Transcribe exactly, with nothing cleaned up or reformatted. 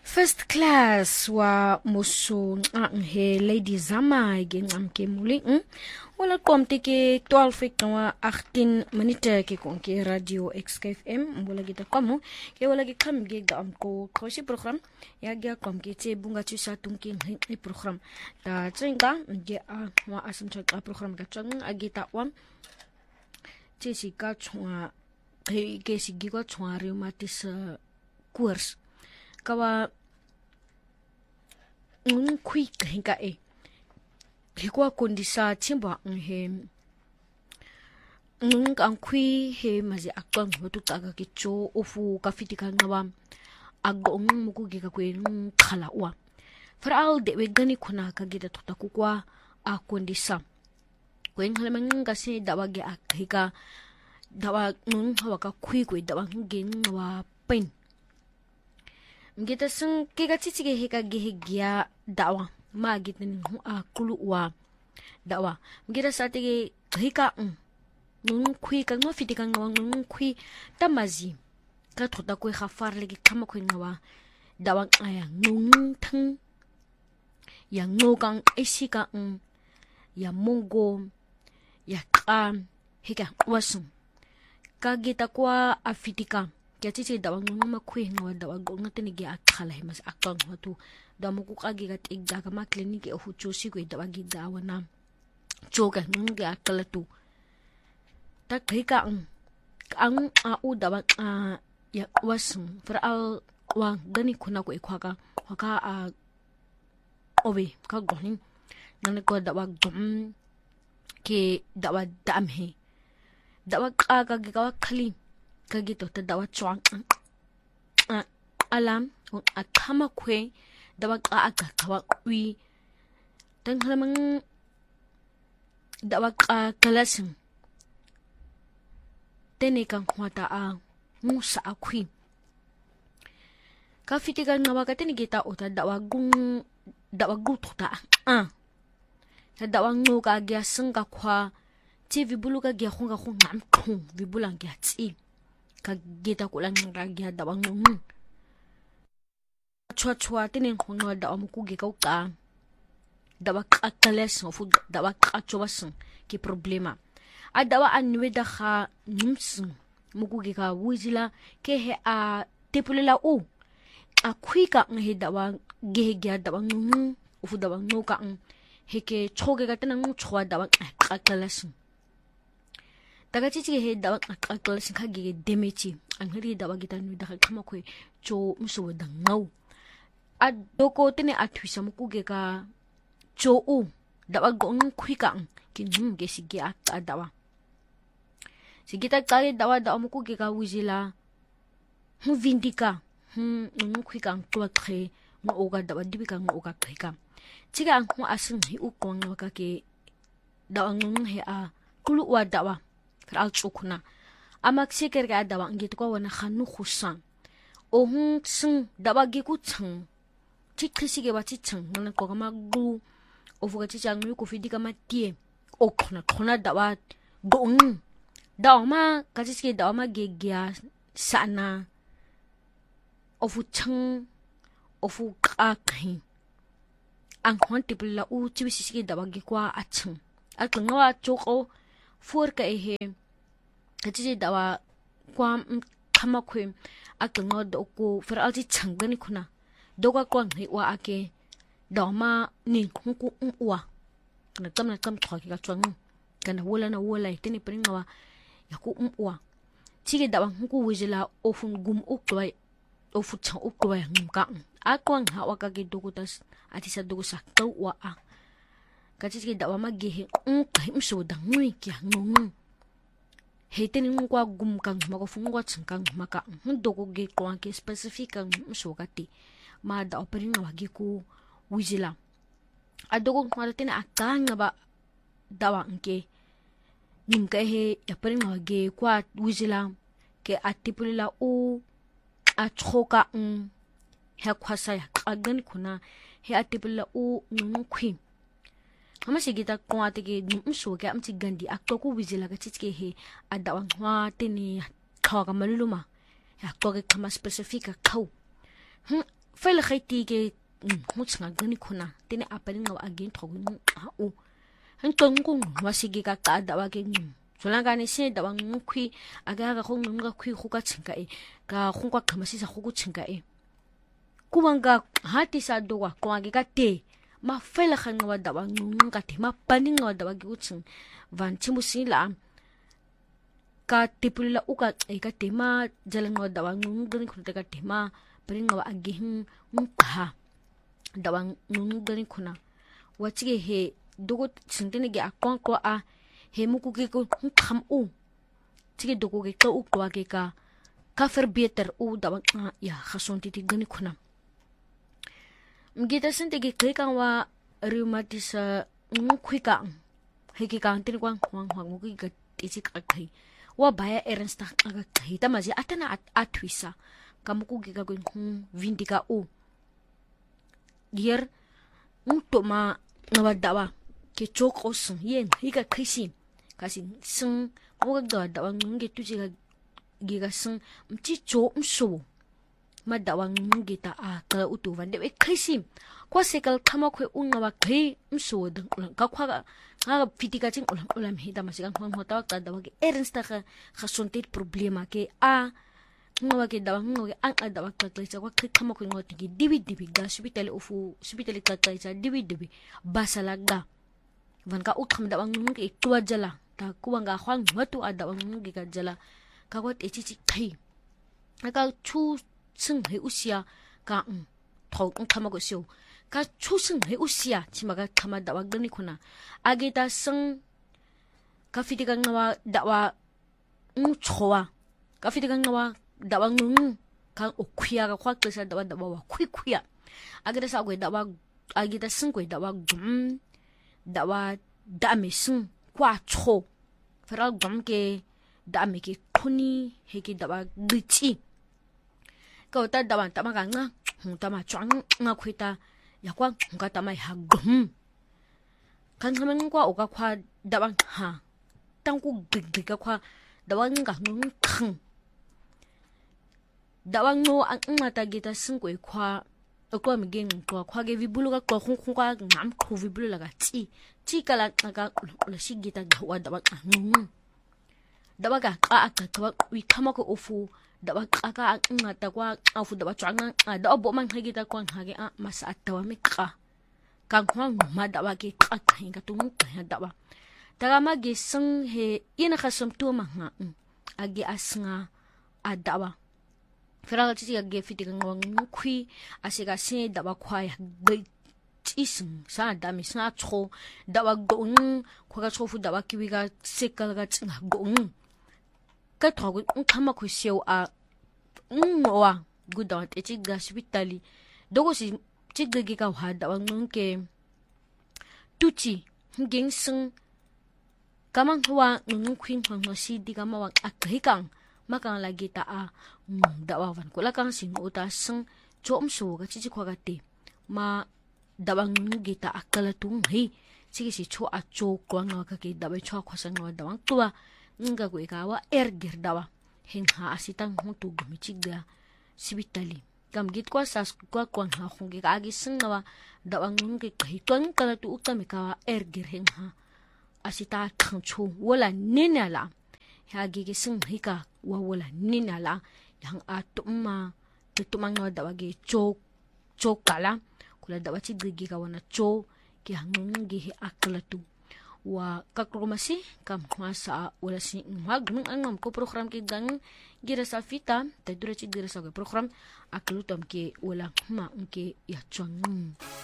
First class wa muso he lady zama ge ngamke muli wala komte ke twaalf wa agtien minute ke konke radio X K F M mbola kita kamu ke wala ke kam ge gam ko khoshi program ya ge kom ke tse bunga tsa tungki ni program ta tsenga ge a wa asam cha program ga tsang agita wa tse si ka chwa ke si ge ko chwa rheumatis course kawa ngun kui hinga e hikwa kondisa chimba he ngun kan kui he mazi akwan hotu taga ki cho ofu kafitika ngawa aggo muku ge ka kwe khala wa faral de we gani kuna ka gida tota kukwa a kondisa kwen halaman ga se dawa ge akika dawa ngun hawa ka kui kwe dawa ge ngawa pain Gita sung kika chichige heka gehe gia dawa ma gita ni a kulu wa dawa gita satige heka nung kui ka ngo fiti ka ngo nung kui tamazi ka thota ko khafar legi khama ko ngawa dawa aya nung thang ya ngogang esika ng ya mongo ya ka heka wasum ka gita kwa afitika kya chichi dawa nguma khui ngawa dawa ngate ni ge akhala he mas akang watu damu ku kagi gat igda ka ma clinic e hu chosi ko dawa gi dawa na choga nge akala tu ta kai ka ang ang a u dawa a ya wasum for al wa gani kuna ko ikhwa ka ka a obe ka gonin nane ko dawa gum ke dawa dam he dawa ka ka gi ka khali kagito ta dawa chwang alam akama kwe dawa ka aga kawa wi tang halamang dawa ka kalasin tene kan kwata a musa akwi ka fitiga ngawa ka tene gita ota dawa gung dawa gutu ta a ta dawa ngoga gya singa kwa ti vibuluga gya khunga khunga ngam vibulang gya tsi kagita ko lang ragya dawang nung chwa chwa tinin khong no daw muku ge ka dawa akales of dawa achwasan ki problema adawa anwe da kha nimsun muku ge ka wuzila ke he a tepulela u akhui ka he dawa ge ge dawa nung of dawa no ka he ke choge ga tanang chwa dawa akales daga chichi he dawa akal sin khagi demechi ang hiri dawa gita nu da khama khoi cho muso da ngau adoko tene athwisa muku ge ka cho u dawa gong khui ka ki nung ge sigi a dawa sigita kare dawa dawa muku ge ka wizila hu vindika hu nung khui ka to khe ngo oga dawa dibi ka ngo oga khe ka chiga ang hu asin hi u kong ka ke dawa ngung he a kulu wa dawa al chukuna amak seker ga dawa ngit ko wana khanu khusan o hun sing dawa gi ku chang chi khisi ge ba chi chang nan ko ma gu o fu ga chi chang mi ku fi di ka ma tie o khona khona dawa gong dawa ma ka chi ge dawa ma ge gya sana o fu chang o fu ka khin ang khon tipla u chi si ge dawa gi kwa a chang a ngwa choko for ka ehe kachiji dawa kwa kama kwe akanga doko for alti changani kuna doga kwa ngi wa ake dama ni kunku uwa kana tamna tam thwa ki ka chwang kana wola na wola tini pringa wa yaku uwa chige dawa kunku wizila ofun gum ukwa ofu chang ukwa ngka akwa ha wa ka ge dogo tas atisa dogo sa to wa a kachiji dawa ma ge he um so da ngui ki ngung he teni ngwa gum kang ma ko fungwa changkang maka ndogo ge kwa ke specific kang so kati ma da opering wa ge ku wizila adogo ma teni akanga ba dawa nke nim ka he ya pering wa ge kwa wizila ke atipulila u a choka um he kwasa ya agan kuna he atipulila u ngung khwi kama sigita kwa tege mso ga amti gandi akko ku wizila ga chichke he adawa ngwa teni khawa ga maluma ya ko ga kama specific ka khau hm fele khaiti ke mutsinga gani khona tene apani ngawa again thogun a o hantong wasigi ka kada wa ke ngum solanga ne se da bang khwi aga ga khong nga khwi khu ka tsinga e ka khong kwa khamasi sa khu ku tsinga e kuwanga hati sa dowa kwa ge ka te ma fele khanga wa da bang nga te ma pani nga da wa ge utsin van chimusila ka tipulila uka e ka te ma jalang wa da bang ngani khunta ka te ma pani nga wa agin ngha da bang ngani khuna wachige he dogo tsintene ge akwan ko a he muku ke ko kham u tige dogo ge ka u ko ge ka ka verbeter u da ya khason ti gani khuna mgita sente ge ke kan wa rheumatis ngkhwika he ke kan tin kwang hwang hwang muku ge ti chi ka khai wa baya ernst ka ka khai ta maji atana atwisa ka muku ge ka ko vindika u yer muto ma ngawadawa ke chok os yen hika khisi kasi sing oga da da wang nge tu jiga giga sing mchi cho mso ma da wang nge ta a ka utu van de khisi kwa sekal khama khwe unga wa khri mso de ka khwa ga ga fitika ching ulam ulam he da masigang hwang hota ka da wa ke ernst ka khasontit problema ke a ngawa ke da wang nge ang da wa ka tla kwa khama khwe ngoti gi dibi dibi ga hospital ofu hospital ka tla dibi dibi basalaga van ka ukham da bang ngi ikwa jala ta kuwa nga khwang watu ada bang ngi ka jala ka wat echi chi thai ka chu sing he usia ka thau khama ko sio ka chu sing he usia chima ka khama da wa gani khuna age ta sing ka fiti ka ngawa da wa ng chowa ka fiti ka ngawa da wa ng ka okhya ka khwa ka sa da wa da wa khwi khya age ta sa gwe da wa age ta sing gwe da wa gum da wa da me sing kwa cho feral gam ke da me ke khuni he ke da wa gichi ka ta da wa ta ma ga nga hu ta ma chang nga khwita ya kwa nga ta mai ha gum kan haman kwa o ka kwa da wa ha tang ku gig ka kwa da wa nga ngung khang da wa ngo an nga ta ge ta sing ko kwa ko mi gen ko kwa ge vibulu ka ko khung khung ka ngam ko vibulu la ga chi chi kala ka la shigita ga wa da ba ngung da ba ga ka ka ka wi kama ko ofu da ba ka ka ngata kwa afu da ba changa da bo man ha gita kwa ha ge a masa atawa mi ka kan khwang ma da ba ke ka ka ga tung ka da ba ta ma ge sing he ina ka som tu ma nga agi asnga adawa feral chi ga ge fiti ngwang khwi asiga se da ba khwa ya ge ising sa da mi sa cho da wa gong kwa ga chofu da wa kiwi ga sekal ga tsinga gong ka thogu khama khu seo a ngwa gu da te chi ga hospitali dogo si chi ga ge ka ha da wa ngong ke tuchi ngeng sing kamang huwa ngong khwin khong si di ga ma wa akikang makang lagi ta a da wa van ko la kang sing uta sing chom so ga chi chi kwa ga te ma dawang gita akala tung hi sige si cho a cho kwa nga ka ke dabai cho khwasang wa dawang tuwa nga ko ikawa ergir dawa hen ha asitang hutu gumi chiga sibitali kam git kwa sas kwa kwa ha khungi ka agi sing nawa dawang ngi kai twang kala tu ukta me ka ergir hen ha asita thang chu wala ninala ha gi gi sing hi ka wa wala ninala yang atumma tutumang wa dawagi cho cho kala la dawa chi gigi ka wana cho ki hangung gi akla tu wa kakromasi kam masa wala si mag nung angam ko program ki gang gira sa fita ta dura chi gira sa program aklutam ki wala ma ke ya chong